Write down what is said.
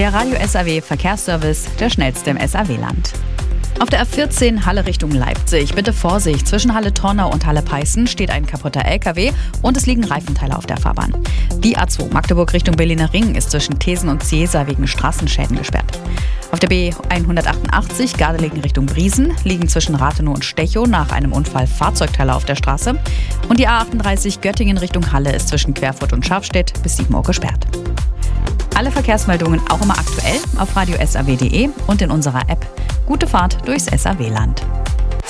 Der Radio SAW Verkehrsservice, der schnellste im SAW-Land. Auf der A14 Halle Richtung Leipzig. Bitte Vorsicht, zwischen Halle Tornau und Halle Peißen steht ein kaputter LKW und es liegen Reifenteile auf der Fahrbahn. Die A2 Magdeburg Richtung Berliner Ring ist zwischen Thesen und Ziesa wegen Straßenschäden gesperrt. Auf der B188 Gardelegen Richtung Briesen liegen zwischen Rathenow und Stechow nach einem Unfall Fahrzeugteile auf der Straße. Und die A38 Göttingen Richtung Halle ist zwischen Querfurt und Scharfstedt bis 7 Uhr gesperrt. Alle Verkehrsmeldungen auch immer aktuell auf radiosaw.de und in unserer App. Gute Fahrt durchs SAW-Land.